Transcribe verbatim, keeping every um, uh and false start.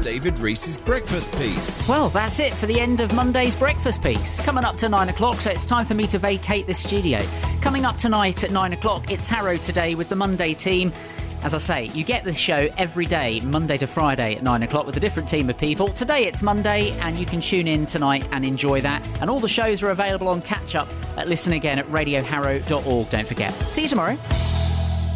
David Reese's Breakfast Piece. Well, that's it for the end of Monday's Breakfast Piece. Coming up to nine o'clock, so it's time for me to vacate the studio. Coming up tonight at nine o'clock, it's Harrow Today with the Monday team. As I say, you get this show every day, Monday to Friday at nine o'clock with a different team of people. Today it's Monday, and you can tune in tonight and enjoy that. And all the shows are available on catch-up at Listen Again at radio harrow dot org. Don't forget. See you tomorrow.